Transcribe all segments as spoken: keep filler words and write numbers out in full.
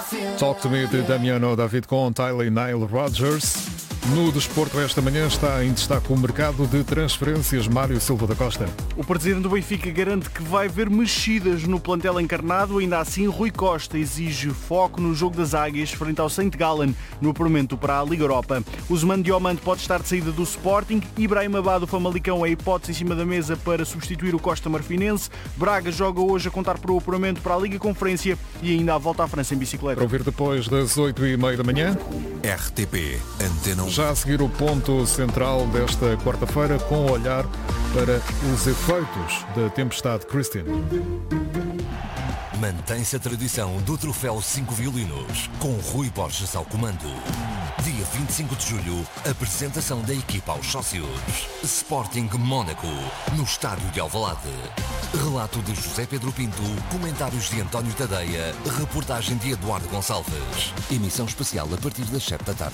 Talk to Me de Damiano David com Tyler e Nile Rodgers. No desporto, esta manhã está em destaque o mercado de transferências. Mário Silva da Costa. O presidente do Benfica garante que vai haver mexidas no plantel encarnado. Ainda assim, Rui Costa exige foco no jogo das Águias frente ao Saint Gallen no apuramento para a Liga Europa. Usman Diomande pode estar de saída do Sporting. Ibrahim Abad, do Famalicão, é a hipótese em cima da mesa para substituir o Costa Marfinense. Braga joga hoje a contar para o apuramento para a Liga Conferência e ainda a volta à França em bicicleta. Para ouvir depois das oito e meia da manhã. R T P Antena um. Já a seguir o ponto central desta quarta-feira com o olhar para os efeitos da tempestade Christine. Mantém-se a tradição do troféu cinco violinos, com Rui Borges ao comando. Dia vinte e cinco de julho, apresentação da equipa aos sócios. Sporting Mónaco, no estádio de Alvalade. Relato de José Pedro Pinto, comentários de António Tadeia, reportagem de Eduardo Gonçalves. Emissão especial a partir das sete da tarde.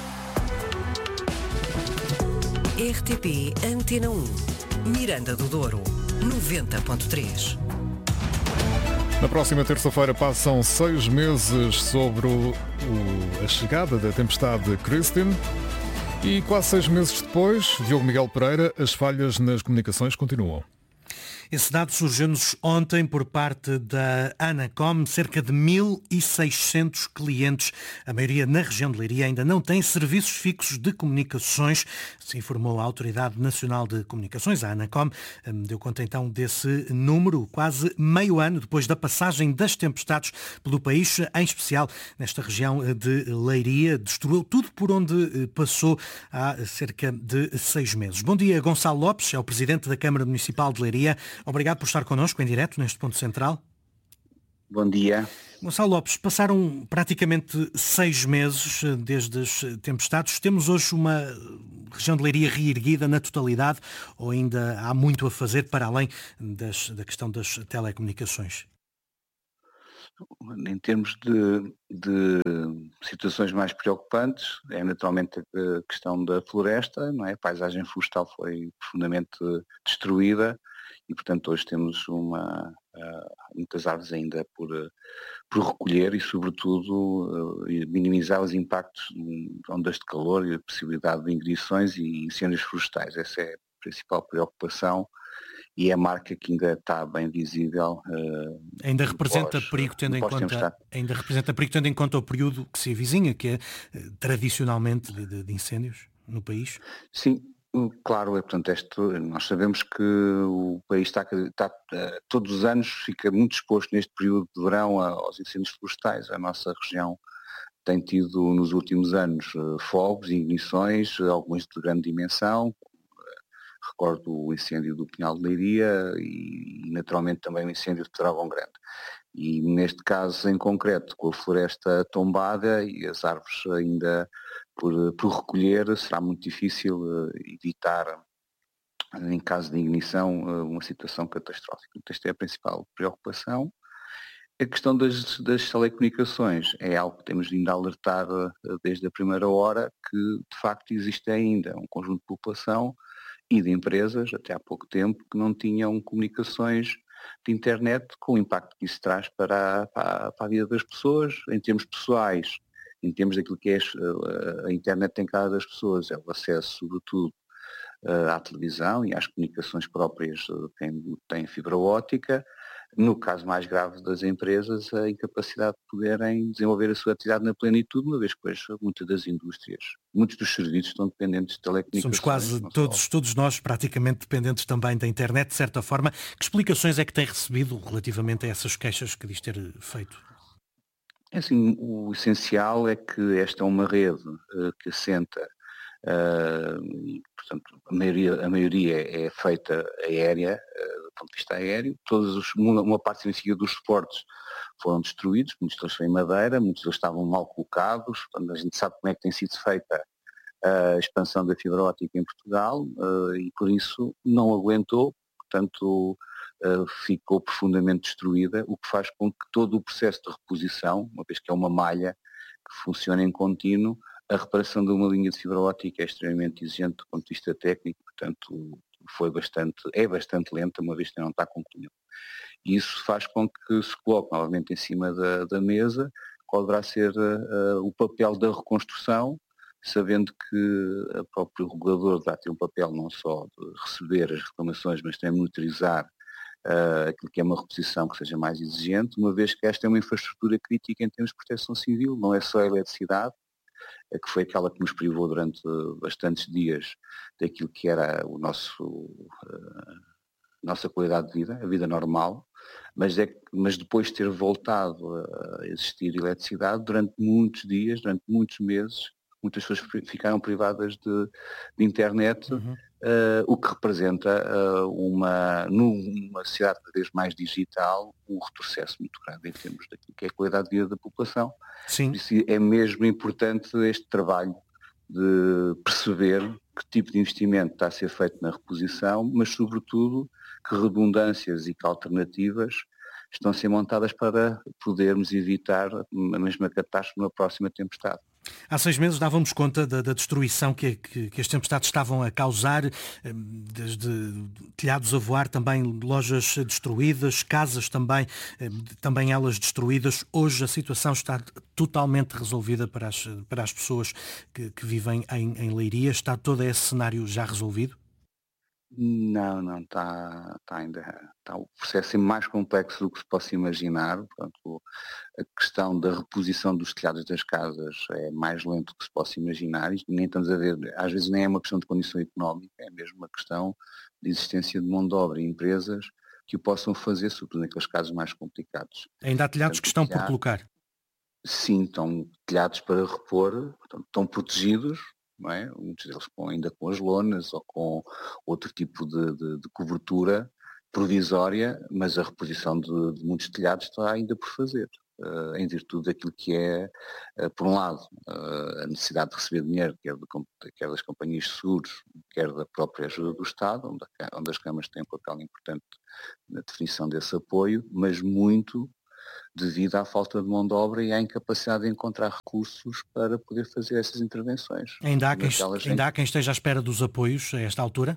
R T P Antena um. Miranda do Douro, noventa ponto três. Na próxima terça-feira passam seis meses sobre o, o, a chegada da tempestade Christine e quase seis meses depois, Diogo Miguel Pereira, as falhas nas comunicações continuam. Esse dado surgiu-nos ontem por parte da Anacom. Cerca de mil e seiscentos clientes, a maioria na região de Leiria, ainda não têm serviços fixos de comunicações, se informou a Autoridade Nacional de Comunicações, a Anacom. Deu conta então desse número, quase meio ano depois da passagem das tempestades pelo país, em especial nesta região de Leiria. Destruiu tudo por onde passou há cerca de seis meses. Bom dia, Gonçalo Lopes, é o Presidente da Câmara Municipal de Leiria. Obrigado por estar connosco em direto neste ponto central. Bom dia. Gonçalo Lopes, passaram praticamente seis meses desde as tempestades. Temos hoje uma região de Leiria reerguida na totalidade ou ainda há muito a fazer para além das, da questão das telecomunicações? Em termos de, de situações mais preocupantes, é naturalmente a questão da floresta, não é? A paisagem florestal foi profundamente destruída e, portanto, hoje temos uma, uh, muitas árvores ainda por, uh, por recolher e, sobretudo, uh, minimizar os impactos de ondas de calor e a possibilidade de ignições e incêndios florestais. Essa é a principal preocupação. E é a marca que ainda está bem visível. Uh, ainda representa pós, perigo tendo em conta ainda representa perigo tendo em conta o período que se avizinha, que é uh, tradicionalmente de, de incêndios no país? Sim, claro, é, portanto, este, nós sabemos que o país está, está uh, todos os anos fica muito exposto neste período de verão aos incêndios florestais. A nossa região tem tido nos últimos anos uh, fogos e ignições, alguns de grande dimensão. Recordo o incêndio do Pinhal de Leiria e, naturalmente, também o incêndio de Pedrógão Grande. E, neste caso, em concreto, com a floresta tombada e as árvores ainda por, por recolher, será muito difícil uh, evitar, em caso de ignição, uh, uma situação catastrófica. Esta é a principal preocupação. A questão das, das telecomunicações é algo que temos vindo a alertar uh, desde a primeira hora, que, de facto, existe ainda um conjunto de população e de empresas, até há pouco tempo, que não tinham comunicações de internet, com o impacto que isso traz para a, para a, para a vida das pessoas, em termos pessoais, em termos daquilo que é a, a internet em cada das pessoas, é o acesso, sobretudo, à televisão e às comunicações próprias de quem tem fibra óptica. No caso mais grave das empresas, a incapacidade de poderem desenvolver a sua atividade na plenitude, uma vez que pois, muitas das indústrias, muitos dos serviços estão dependentes de telecomunicações. Somos quase todos, todos nós praticamente dependentes também da internet, de certa forma. Que explicações é que tem recebido relativamente a essas queixas que diz ter feito? É assim, o essencial é que esta é uma rede uh, que assenta uh, e, portanto, a maioria, a maioria é feita aérea, uh, do ponto de vista aéreo. Todos os, uma, uma parte significativa dos suportes foram destruídos, muitos deles são em madeira, muitos deles estavam mal colocados. Portanto, a gente sabe como é que tem sido feita a expansão da fibra óptica em Portugal uh, e por isso não aguentou, portanto uh, ficou profundamente destruída, o que faz com que todo o processo de reposição, uma vez que é uma malha que funciona em contínuo, a reparação de uma linha de fibra óptica é extremamente exigente do ponto de vista técnico, portanto foi bastante, é bastante lenta, uma vez que não está concluída. E isso faz com que se coloque novamente em cima da, da mesa qual deverá ser uh, o papel da reconstrução, sabendo que o próprio regulador deverá ter um papel não só de receber as reclamações, mas também monitorizar uh, aquilo que é uma reposição que seja mais exigente, uma vez que esta é uma infraestrutura crítica em termos de proteção civil, não é só a eletricidade, que foi aquela que nos privou durante bastantes dias daquilo que era o nosso, uh, nossa qualidade de vida, a vida normal, mas, é, mas depois de ter voltado a existir eletricidade, durante muitos dias, durante muitos meses, muitas pessoas ficaram privadas de, de internet, uhum. uh, o que representa uh, uma, numa sociedade cada vez mais digital, um retrocesso muito grande em termos daquilo que é a qualidade de vida da população. Sim. Por isso é mesmo importante este trabalho de perceber que tipo de investimento está a ser feito na reposição, mas sobretudo que redundâncias e que alternativas estão a ser montadas para podermos evitar a mesma catástrofe na próxima tempestade. Há seis meses dávamos conta da, da destruição que, que, que as tempestades estavam a causar, desde telhados a voar, também lojas destruídas, casas também, também elas destruídas. Hoje a situação está totalmente resolvida para as, para as pessoas que, que vivem em, em Leiria. Está todo esse cenário já resolvido? Não, não, está, está ainda, está o processo é mais complexo do que se possa imaginar. Portanto, a questão da reposição dos telhados das casas é mais lento do que se possa imaginar. Isto nem estamos a ver, às vezes nem é uma questão de condição económica, é mesmo uma questão de existência de mão de obra e empresas que o possam fazer, sobretudo naqueles casos mais complicados. Ainda há telhados portanto, que estão telhado, por colocar? Sim, estão telhados para repor, portanto, estão protegidos. Não é? Muitos deles com, ainda com as lonas ou com outro tipo de, de, de cobertura provisória, mas a reposição de, de muitos telhados está ainda por fazer, uh, em virtude daquilo que é, uh, por um lado, uh, a necessidade de receber dinheiro, quer, de, quer das companhias de seguros, quer da própria ajuda do Estado, onde, a, onde as câmaras têm um papel importante na definição desse apoio, mas muito devido à falta de mão de obra e à incapacidade de encontrar recursos para poder fazer essas intervenções. Ainda há quem, ainda há quem esteja à espera dos apoios a esta altura?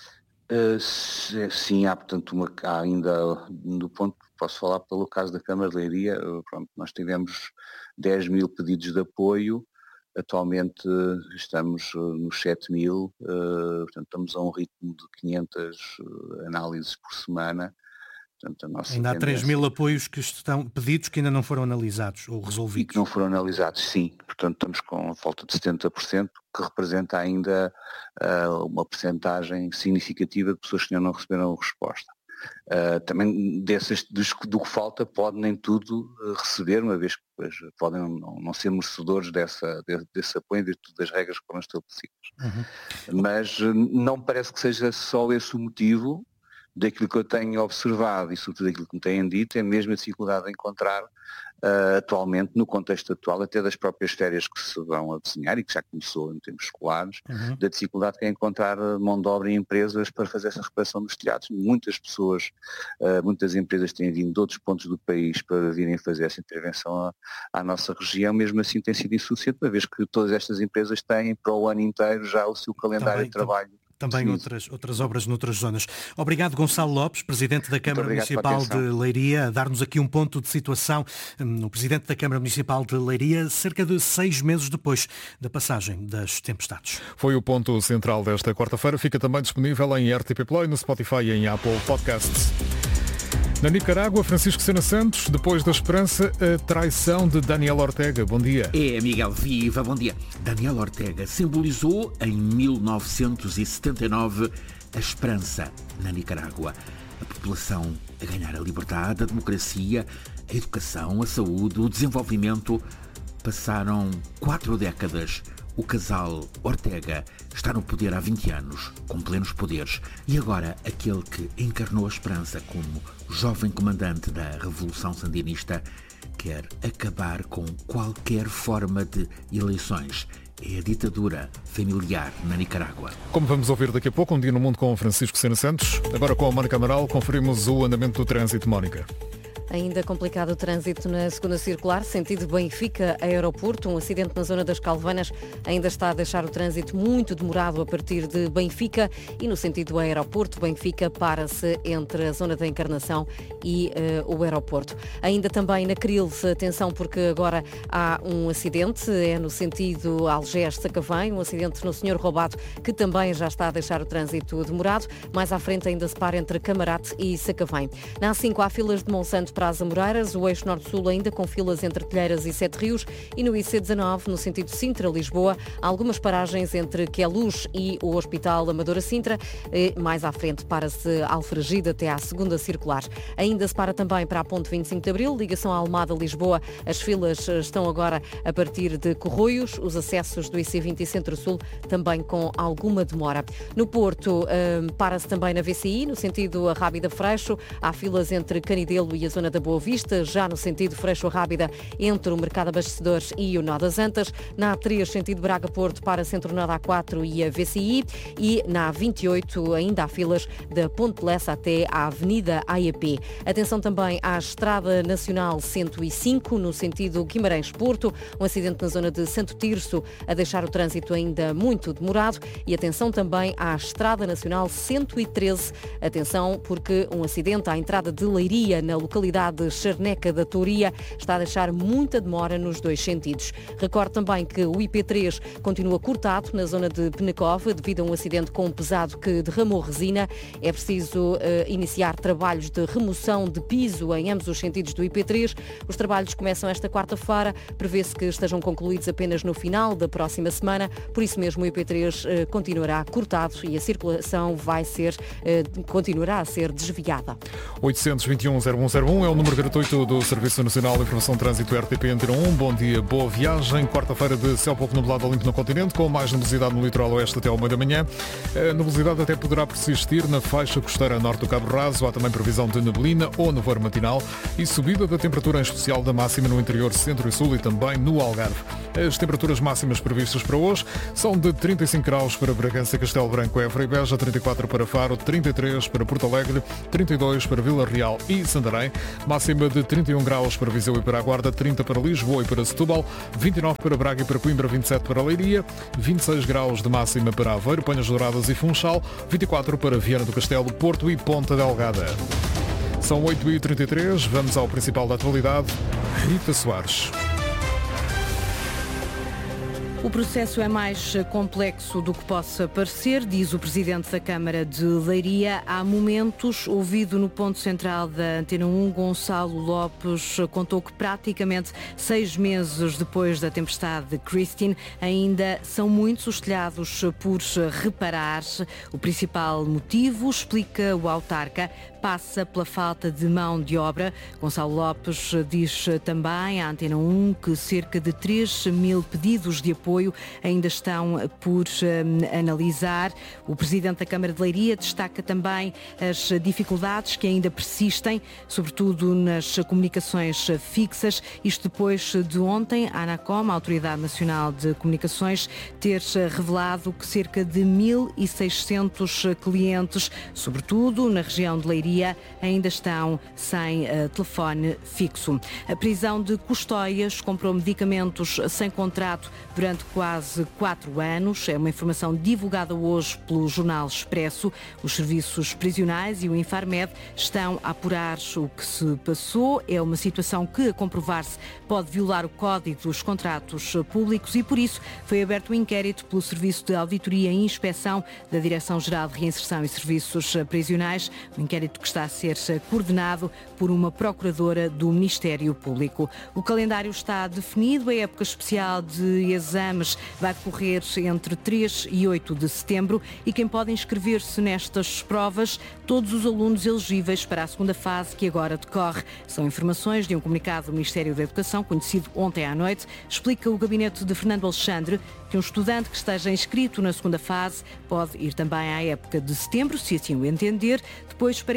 Uh, sim, há portanto uma, há ainda, do ponto, posso falar pelo caso da Câmara de Leiria, uh, pronto, nós tivemos dez mil pedidos de apoio, atualmente uh, estamos uh, nos sete mil, uh, portanto estamos a um ritmo de quinhentas uh, análises por semana. Portanto, a nossa ainda há tendência... três mil apoios que estão pedidos que ainda não foram analisados ou resolvidos. E que não foram analisados, sim. Portanto, estamos com a falta de setenta por cento, que representa ainda uh, uma percentagem significativa de pessoas que ainda não receberam resposta. Uh, também dessas, do que falta pode nem tudo uh, receber, uma vez que depois podem não, não ser merecedores dessa, desse, desse apoio em virtude das regras que foram estabelecidas. Uhum. Mas uh, não parece que seja só esse o motivo. Daquilo que eu tenho observado e sobretudo daquilo que me têm dito, é mesmo a dificuldade de encontrar uh, atualmente, no contexto atual, até das próprias férias que se vão a desenhar e que já começou em termos escolares, uhum. da dificuldade que é encontrar mão de obra em empresas para fazer essa reparação dos telhados. Muitas pessoas, uh, muitas empresas têm vindo de outros pontos do país para virem fazer essa intervenção à, à nossa região, mesmo assim tem sido insuficiente, uma vez que todas estas empresas têm para o ano inteiro já o seu calendário também, de trabalho. Também outras, outras obras noutras zonas. Obrigado, Gonçalo Lopes, Presidente da Câmara Municipal de Leiria, a dar-nos aqui um ponto de situação. O Presidente da Câmara Municipal de Leiria, cerca de seis meses depois da passagem das tempestades. Foi o ponto central desta quarta-feira. Fica também disponível em R T P Play, no Spotify e em Apple Podcasts. Na Nicarágua, Francisco Sena Santos, depois da esperança, a traição de Daniel Ortega. Bom dia. É, Miguel, viva, bom dia. Daniel Ortega simbolizou em mil novecentos e setenta e nove a esperança na Nicarágua. A população a ganhar a liberdade, a democracia, a educação, a saúde, o desenvolvimento. Passaram quatro décadas. O casal Ortega está no poder há vinte anos, com plenos poderes, e agora aquele que encarnou a esperança como jovem comandante da Revolução Sandinista quer acabar com qualquer forma de eleições. É a ditadura familiar na Nicarágua. Como vamos ouvir daqui a pouco, um dia no mundo com Francisco Sena Santos. Agora com a Mónica Amaral, conferimos o andamento do trânsito. Mónica. Ainda complicado o trânsito na segunda circular, sentido Benfica-Aeroporto. Um acidente na zona das Calvanas ainda está a deixar o trânsito muito demorado a partir de Benfica e no sentido Aeroporto, Benfica para-se entre a zona da Encarnação e uh, o aeroporto. Ainda também na Cril, atenção porque agora há um acidente, é no sentido Algés-Sacavém, um acidente no senhor Roubado que também já está a deixar o trânsito demorado. Mais à frente ainda se para entre Camarate e Sacavém. Na A cinco há filas de Monsanto para as Amoreiras, o eixo norte-sul ainda com filas entre Telheiras e Sete Rios e no I C dezanove, no sentido Sintra-Lisboa, há algumas paragens entre Queluz e o Hospital Amadora Sintra. E mais à frente para-se Alfragide até à segunda circular. Ainda se para também para a ponte vinte e cinco de Abril, ligação à Almada-Lisboa. As filas estão agora a partir de Corroios, os acessos do I C vinte e Centro-Sul também com alguma demora. No Porto, um, para-se também na V C I, no sentido Rábida-Freixo, há filas entre Canidelo e a zona da Boa Vista, já no sentido Freixo-Rábida, entre o Mercado Abastecedores e o Nó das Antas. Na A três, sentido Braga-Porto, para Centro-Nó da A quatro e a V C I. E na A vinte e oito, ainda há filas da Ponte Lessa até à Avenida A E P. Atenção também à Estrada Nacional cento e cinco, no sentido Guimarães-Porto. Um acidente na zona de Santo Tirso, a deixar o trânsito ainda muito demorado. E atenção também à Estrada Nacional cento e treze. Atenção, porque um acidente à entrada de Leiria, na localidade de Charneca da Touria, está a deixar muita demora nos dois sentidos. Recordo também que o I P três continua cortado na zona de Penacova devido a um acidente com um pesado que derramou resina. É preciso uh, iniciar trabalhos de remoção de piso em ambos os sentidos do I P três. Os trabalhos começam esta quarta-feira, prevê-se que estejam concluídos apenas no final da próxima semana. Por isso mesmo o I P três uh, continuará cortado e a circulação vai ser, uh, continuará a ser desviada. oitocentos e vinte e um, zero um zero um é o número gratuito do Serviço Nacional de Informação de Trânsito R T P Antena um. Bom dia, boa viagem. Quarta-feira de céu pouco nublado limpo no continente, com mais nebulosidade no litoral oeste até ao meio da manhã. A nebulosidade até poderá persistir na faixa costeira norte do Cabo Raso. Há também previsão de neblina ou nevoeiro matinal e subida da temperatura, em especial da máxima no interior centro e sul e também no Algarve. As temperaturas máximas previstas para hoje são de trinta e cinco graus para Bragança, Castelo Branco, Évora e Beja, trinta e quatro para Faro, trinta e três para Porto Alegre, trinta e dois para Vila Real e Santarém, máxima de trinta e um graus para Viseu e para a Guarda, trinta para Lisboa e para Setúbal, vinte e nove para Braga e para Coimbra, vinte e sete para Leiria, vinte e seis graus de máxima para Aveiro, Penhas Douradas e Funchal, vinte e quatro para Viana do Castelo, Porto e Ponta Delgada. São oito e trinta e três, vamos ao principal da atualidade. Rita Soares. O processo é mais complexo do que possa parecer, diz o Presidente da Câmara de Leiria. Há momentos, ouvido no ponto central da Antena um, Gonçalo Lopes contou que praticamente seis meses depois da tempestade Christine, ainda são muitos os telhados por reparar. O principal motivo, explica o autarca, passa pela falta de mão de obra. Gonçalo Lopes diz também à Antena um que cerca de três mil pedidos de apoio ainda estão por um, analisar. O Presidente da Câmara de Leiria destaca também as dificuldades que ainda persistem, sobretudo nas comunicações fixas. Isto depois de ontem a ANACOM, a Autoridade Nacional de Comunicações, ter revelado que cerca de mil e seiscentos clientes, sobretudo na região de Leiria, ainda estão sem uh, telefone fixo. A prisão de Custóias comprou medicamentos sem contrato durante quase quatro anos. É uma informação divulgada hoje pelo Jornal Expresso. Os serviços prisionais e o Infarmed estão a apurar o que se passou. É uma situação que, a comprovar-se, pode violar o Código dos Contratos Públicos e, por isso, foi aberto um inquérito pelo Serviço de Auditoria e Inspeção da Direção-Geral de Reinserção e Serviços Prisionais. Um inquérito que está a ser coordenado por uma procuradora do Ministério Público. O calendário está definido. A época especial de exames vai decorrer entre três e oito de setembro e quem pode inscrever-se nestas provas, todos os alunos elegíveis para a segunda fase que agora decorre. São informações de um comunicado do Ministério da Educação, conhecido ontem à noite. Explica o gabinete de Fernando Alexandre que um estudante que esteja inscrito na segunda fase pode ir também à época de setembro, se assim o entender. Depois, para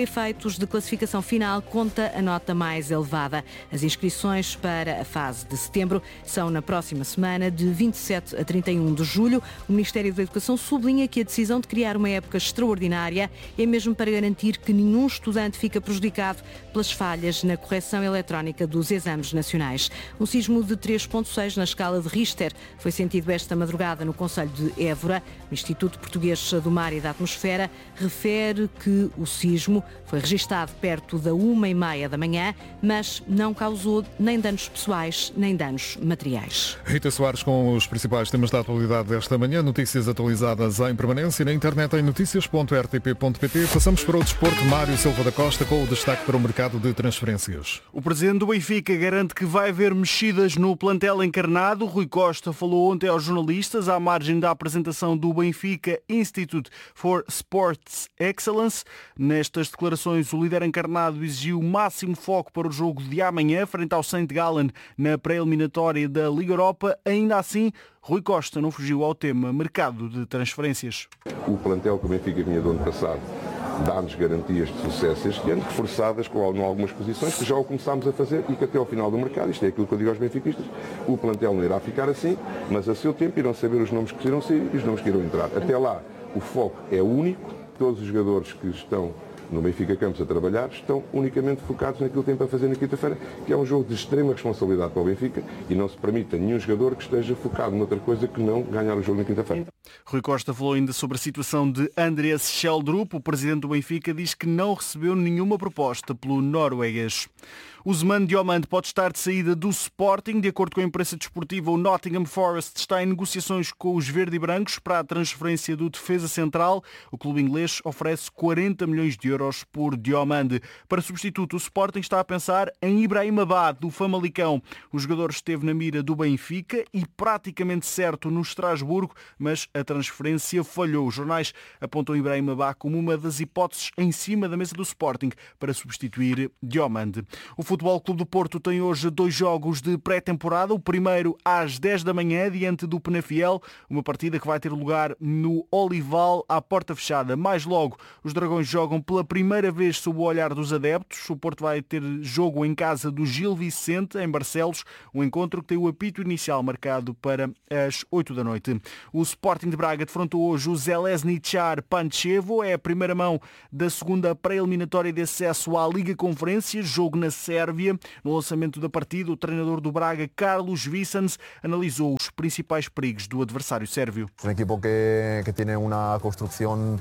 efeitos de classificação final conta a nota mais elevada. As inscrições para a fase de setembro são na próxima semana, de vinte e sete a trinta e um de julho. O Ministério da Educação sublinha que a decisão de criar uma época extraordinária é mesmo para garantir que nenhum estudante fica prejudicado pelas falhas na correção eletrónica dos exames nacionais. Um sismo de três vírgula seis na escala de Richter foi sentido esta madrugada no concelho de Évora. O Instituto Português do Mar e da Atmosfera refere que o sismo foi registado perto da uma e meia da manhã, mas não causou nem danos pessoais, nem danos materiais. Rita Soares com os principais temas da atualidade desta manhã. Notícias atualizadas em permanência na internet em notícias ponto r t p ponto p t. Passamos para o desporto. Mário Silva da Costa com o destaque para o mercado de transferências. O presidente do Benfica garante que vai haver mexidas no plantel encarnado. Rui Costa falou ontem aos jornalistas à margem da apresentação do Benfica Institute for Sports Excellence. Nestas declarações, o líder encarnado exigiu o máximo foco para o jogo de amanhã, frente ao Saint Gallen, na pré-eliminatória da Liga Europa. Ainda assim, Rui Costa não fugiu ao tema mercado de transferências. O plantel que o Benfica vinha do ano passado dá-nos garantias de sucesso este ano, reforçadas com algumas posições que já o começámos a fazer e que até ao final do mercado, isto é aquilo que eu digo aos benfiquistas, o plantel não irá ficar assim, mas a seu tempo irão saber os nomes que irão sair e os nomes que irão entrar. Até lá, o foco é único, todos os jogadores que estão no Benfica Campos a trabalhar estão unicamente focados naquilo que têm para fazer na quinta-feira, que é um jogo de extrema responsabilidade para o Benfica e não se permite a nenhum jogador que esteja focado noutra coisa que não ganhar o jogo na quinta-feira. Rui Costa falou ainda sobre a situação de Andreas Schjelderup. O presidente do Benfica diz que não recebeu nenhuma proposta pelo norueguês. O Ousmane Diomande pode estar de saída do Sporting. De acordo com a imprensa desportiva, o Nottingham Forest está em negociações com os verde e brancos para a transferência do defesa central. O clube inglês oferece quarenta milhões de euros por Diomande. Para substituto, o Sporting está a pensar em Ibrahim Abad, do Famalicão. O jogador esteve na mira do Benfica e praticamente certo no Estrasburgo, mas a transferência falhou. Os jornais apontam Ibrahim Abad como uma das hipóteses em cima da mesa do Sporting para substituir Diomande. O Futebol Clube do Porto tem hoje dois jogos de pré-temporada. O primeiro às dez da manhã, diante do Penafiel, uma partida que vai ter lugar no Olival, à porta fechada. Mais logo, os Dragões jogam pela primeira vez sob o olhar dos adeptos. O Porto vai ter jogo em casa do Gil Vicente, em Barcelos, um encontro que tem o apito inicial marcado para as oito da noite. O Sporting de Braga defrontou hoje o Željezničar Pančevo. É a primeira mão da segunda pré-eliminatória de acesso à Liga Conferência, jogo na Sérvia. No lançamento da partida, o treinador do Braga, Carlos Vicens, analisou os principais perigos do adversário sérvio. Um equipo que, que tem uma construção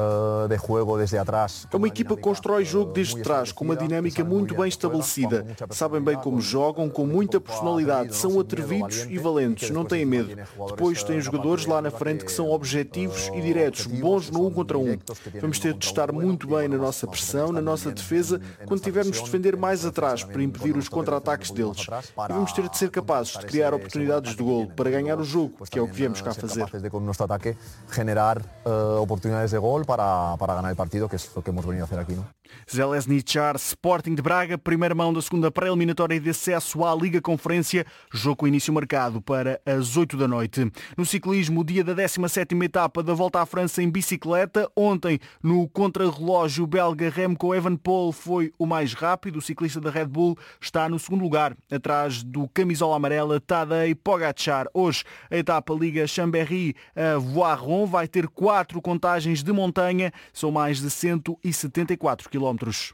de jogo desde atrás. É uma equipa que constrói jogo desde trás, com uma dinâmica muito bem estabelecida. Sabem bem como jogam, com muita personalidade, são atrevidos e valentes, não têm medo. Depois têm jogadores lá na frente que são objetivos e diretos, bons no um contra um. Vamos ter de estar muito bem na nossa pressão, na nossa defesa, quando tivermos de defender mais atrás, para impedir os contra-ataques deles. E vamos ter de ser capazes de criar oportunidades de golo para ganhar o jogo, que é o que viemos cá fazer. Com o nosso ataque, generar uh, oportunidades de gol Para, para ganhar o partido, que é o que hemos venido a fazer aqui, não? Željezničar, Sporting de Braga, primeira mão da segunda pré-eliminatória de acesso à Liga Conferência, jogo com início marcado para as oito da noite. No ciclismo, o dia da décima sétima etapa da Volta à França em bicicleta. Ontem, no contrarrelógio belga, Remco Evenepoel foi o mais rápido. O ciclista da Red Bull está no segundo lugar, atrás do camisola amarela Tadej Pogačar. Hoje, a etapa liga Chambéry a Voiron, vai ter quatro contagens de montanha, são mais de cento e setenta e quatro quilómetros.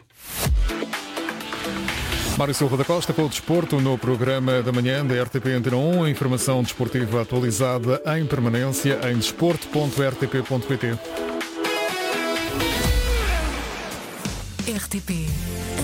Mário Silva da Costa com o desporto no programa da manhã da R T P Antena um. A informação desportiva atualizada em permanência em desporto ponto r t p ponto p t. R T P